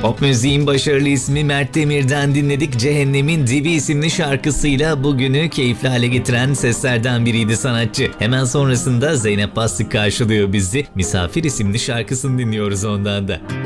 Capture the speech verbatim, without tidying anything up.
Pop müziğin başarılı ismi Mert Demir'den dinledik. Cehennemin Dibi isimli şarkısıyla bugünü keyifli hale getiren seslerden biriydi sanatçı. Hemen sonrasında Zeynep Bastık karşılıyor bizi. Misafir isimli şarkısını dinliyoruz ondan da.